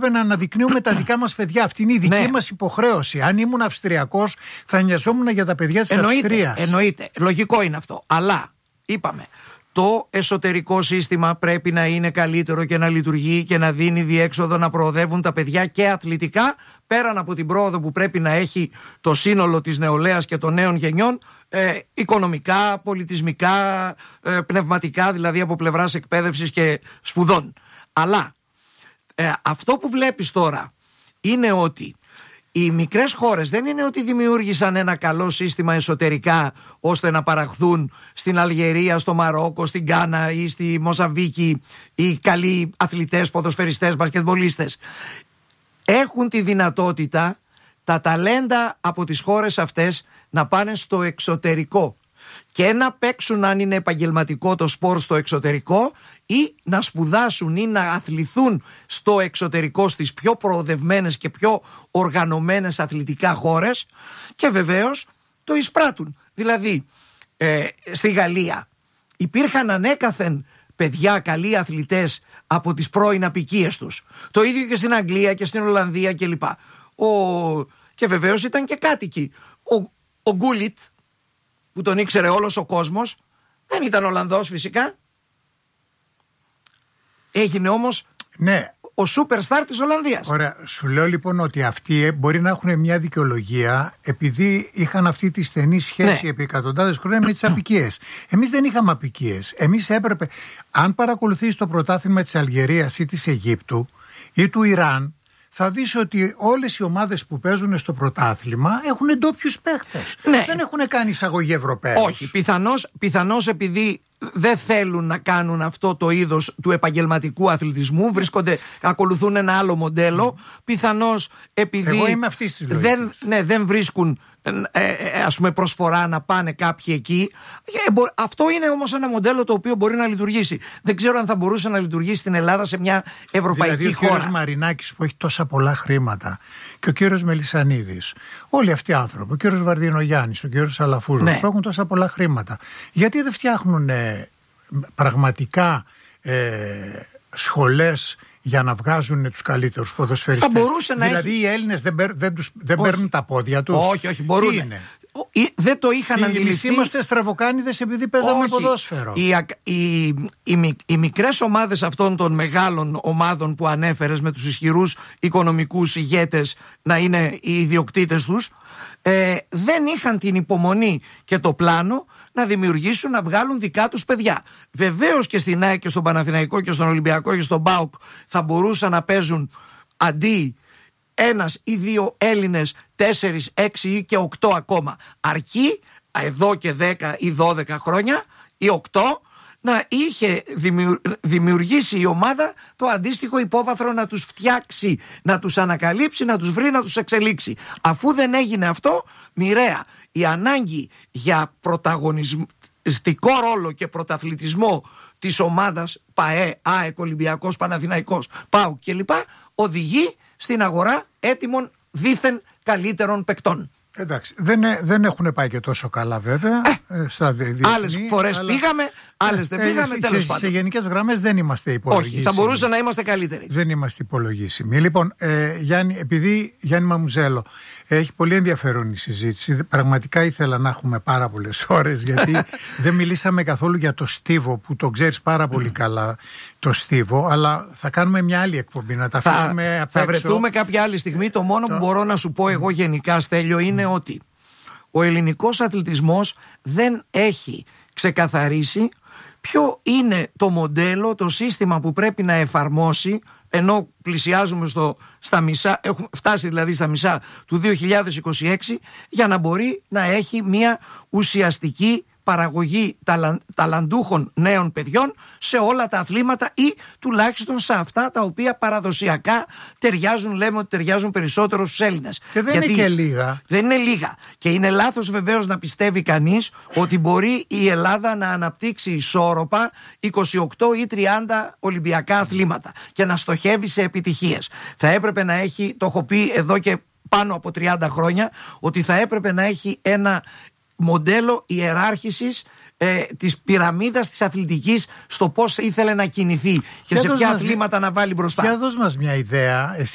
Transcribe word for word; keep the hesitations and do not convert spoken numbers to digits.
έπρεπε να αναδεικνύουμε τα δικά μας παιδιά. Αυτή είναι η δική ναι. μας υποχρέωση. Αν ήμουν Αυστριακός, θα νοιαζόμουν για τα παιδιά της εννοείται, Αυστρίας. Εννοείται. Λογικό είναι αυτό. Αλλά είπαμε, το εσωτερικό σύστημα πρέπει να είναι καλύτερο και να λειτουργεί και να δίνει διέξοδο να προοδεύουν τα παιδιά και αθλητικά, πέραν από την πρόοδο που πρέπει να έχει το σύνολο της νεολαίας και των νέων γενιών, ε, οικονομικά, πολιτισμικά, ε, πνευματικά, δηλαδή από πλευράς εκπαίδευσης και σπουδών. Αλλά ε, αυτό που βλέπεις τώρα είναι ότι οι μικρές χώρες δεν είναι ότι δημιούργησαν ένα καλό σύστημα εσωτερικά ώστε να παραχθούν στην Αλγερία, στο Μαρόκο, στην Γκάνα ή στη Μοζαμβίκη οι καλοί αθλητές, ποδοσφαιριστές, μπασκετμπολίστες. Έχουν τη δυνατότητα τα ταλέντα από τις χώρες αυτές να πάνε στο εξωτερικό και να παίξουν, αν είναι επαγγελματικό το σπορ, στο εξωτερικό, ή να σπουδάσουν ή να αθληθούν στο εξωτερικό στις πιο προοδευμένες και πιο οργανωμένες αθλητικά χώρες, και βεβαίως το εισπράττουν. Δηλαδή ε, στη Γαλλία υπήρχαν ανέκαθεν παιδιά, καλοί αθλητές από τις πρώην απικίες τους. Το ίδιο και στην Αγγλία και στην Ολλανδία κλπ. Ο... Και βεβαίως ήταν και κάτοικοι. Ο, ο Γκούλιτ, που τον ήξερε όλος ο κόσμος, δεν ήταν Ολλανδός φυσικά. Έγινε όμως ναι. ο σούπερ στάρ της Ολλανδίας. Ωραία. Σου λέω λοιπόν ότι αυτοί μπορεί να έχουν μια δικαιολογία επειδή είχαν αυτή τη στενή σχέση ναι. επί εκατοντάδες χρόνια με τις απικίες. Εμείς δεν είχαμε απικίες. Εμείς έπρεπε, αν παρακολουθείς το πρωτάθλημα της Αλγερίας ή της Αιγύπτου ή του Ιράν, θα δεις ότι όλες οι ομάδες που παίζουν στο πρωτάθλημα έχουν ντόπιους παίχτες. Ναι. Δεν έχουν κάνει εισαγωγή Ευρωπαίους. Όχι, πιθανώς, πιθανώς επειδή δεν θέλουν να κάνουν αυτό το είδος του επαγγελματικού αθλητισμού, βρίσκονται, ακολουθούν ένα άλλο μοντέλο. Mm. Πιθανώς επειδή Εγώ είμαι αυτής της δεν, ναι, δεν βρίσκουν ε, ε, ας πούμε προσφορά να πάνε κάποιοι εκεί. Ε, μπο, αυτό είναι όμως ένα μοντέλο το οποίο μπορεί να λειτουργήσει. Δεν ξέρω αν θα μπορούσε να λειτουργήσει στην Ελλάδα σε μια ευρωπαϊκή δηλαδή, χώρα. Ο κύριος Μαρινάκης που έχει τόσα πολλά χρήματα και ο κύριος Μελισσανίδης, όλοι αυτοί οι άνθρωποι, ο κύριος Βαρδινογιάννης, ο κύριος Αλαφούζος, ναι. που έχουν τόσα πολλά χρήματα, γιατί δεν φτιάχνουν ε, πραγματικά ε, σχολές για να βγάζουν τους καλύτερους ποδοσφαιριστές? Θα μπορούσε να δηλαδή έχει... οι Έλληνες δεν, παίρ, δεν, τους, δεν παίρνουν τα πόδια τους. Όχι, όχι, μπορούν. Τι είναι? Δεν το είχαν οι αντιληφθεί. Είμαστε στραβοκάνιδες επειδή παίζαμε όχι. ποδόσφαιρο. Οι, οι, οι, οι μικρές ομάδες αυτών των μεγάλων ομάδων που ανέφερες, με τους ισχυρούς οικονομικούς ηγέτες να είναι οι ιδιοκτήτες τους, ε, δεν είχαν την υπομονή και το πλάνο να δημιουργήσουν, να βγάλουν δικά τους παιδιά. Βεβαίως και στην ΑΕΚ και στον Παναθηναϊκό και στον Ολυμπιακό και στον ΠΑΟΚ θα μπορούσαν να παίζουν αντί ένας ή δύο Έλληνες, τέσσερις, έξι ή και οκτώ ακόμα. Αρκεί εδώ και δέκα ή δώδεκα χρόνια ή οκτώ να είχε δημιουργήσει η ομάδα το αντίστοιχο υπόβαθρο να τους φτιάξει, να τους ανακαλύψει, να τους βρει, να τους εξελίξει. Αφού δεν έγινε αυτό, μοιραία η ανάγκη για πρωταγωνιστικό ρόλο και πρωταθλητισμό της ομάδας ΠΑΕ, ΑΕΚ, Ολυμπιακός, Παναθηναϊκός, ΠΑΟΚ κλπ. Οδηγεί στην αγορά έτοιμων δήθεν καλύτερων παικτών. Εντάξει, δεν, δεν έχουν πάει και τόσο καλά βέβαια. Ε, στα διεθνή, άλλες φορές αλλά... πήγαμε, άλλες δεν πήγαμε, ε, τέλος σε, πάντων. Σε γενικές γραμμές δεν είμαστε υπολογίσιμοι. Όχι, θα μπορούσε να είμαστε καλύτεροι. Δεν είμαστε υπολογίσιμοι. Λοιπόν, ε, Γιάννη, επειδή Γιάννη Μαμουζέλο, έχει πολύ ενδιαφέρον η συζήτηση. Πραγματικά ήθελα να έχουμε πάρα πολλές ώρες, γιατί δεν μιλήσαμε καθόλου για το Στίβο, που το ξέρεις πάρα πολύ καλά, το Στίβο, αλλά θα κάνουμε μια άλλη εκπομπή, να τα αφήσουμε απ' έξω. Θα βρεθούμε κάποια άλλη στιγμή. Το μόνο το... που μπορώ να σου πω εγώ γενικά, Στέλιο, είναι ότι ο ελληνικός αθλητισμός δεν έχει ξεκαθαρίσει ποιο είναι το μοντέλο, το σύστημα που πρέπει να εφαρμόσει, ενώ πλησιάζουμε στο, στα μισά, έχουμε φτάσει δηλαδή στα μισά του δύο χιλιάδες είκοσι έξι, για να μπορεί να έχει μια ουσιαστική παραγωγή ταλαν, ταλαντούχων νέων παιδιών σε όλα τα αθλήματα, ή τουλάχιστον σε αυτά τα οποία παραδοσιακά ταιριάζουν, λέμε ότι ταιριάζουν περισσότερο στους Έλληνες. Και δεν γιατί είναι και λίγα. Δεν είναι λίγα. Και είναι λάθος βεβαίως να πιστεύει κανείς ότι μπορεί η Ελλάδα να αναπτύξει ισόρροπα είκοσι οκτώ ή τριάντα Ολυμπιακά αθλήματα και να στοχεύει σε επιτυχίες. Θα έπρεπε να έχει, το έχω πει εδώ και πάνω από τριάντα χρόνια, ότι θα έπρεπε να έχει ένα μοντέλο ιεράρχησης ε, της πυραμίδας της αθλητικής, στο πώς ήθελε να κινηθεί και για σε ποια αθλήματα να βάλει μπροστά. Για δώσ' μας μια ιδέα.